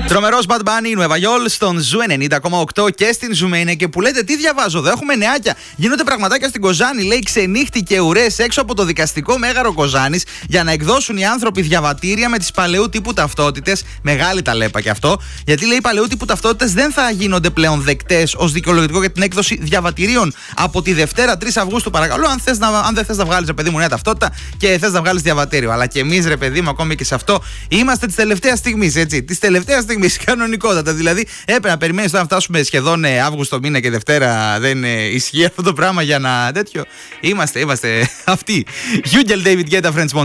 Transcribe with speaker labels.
Speaker 1: Τρομερός Bad Bunny, Nueva York στον Ζου 90,8 και στην Ζουμέ είναι και που λέτε τι διαβάζω, εδώ έχουμε νεάκια. Γίνονται πραγματάκια στην Κοζάνη, λέει ξενύχτηκε ουρές έξω από το δικαστικό μέγαρο Κοζάνης για να εκδώσουν οι άνθρωποι διαβατήρια με τις παλαιού τύπου ταυτότητες. Μεγάλη ταλέπα κι αυτό, γιατί λέει οι παλαιού τύπου ταυτότητες δεν θα γίνονται πλέον δεκτές ως δικαιολογητικό για την έκδοση διαβατηρίων από τη Δευτέρα 3 Αυγούστου. Παρακαλώ, αν δεν θες να βγάλεις, ρε παιδί μου, νέα ταυτότητα και θες να βγάλεις διαβατήριο. Αλλά και εμείς, ρε παιδί μου, ακόμη και σε αυτό είμαστε της τελευταίας στιγμής, έτσι. Της τελευταίας στιγμής, κανονικότατα. Δηλαδή, έπρεπε να περιμένεις να φτάσουμε σχεδόν Αύγουστο μήνα και Δευτέρα. Δεν ισχύει αυτό το πράγμα για να τέτοιο. Είμαστε αυτοί. Hugel David Guetta, French Montana.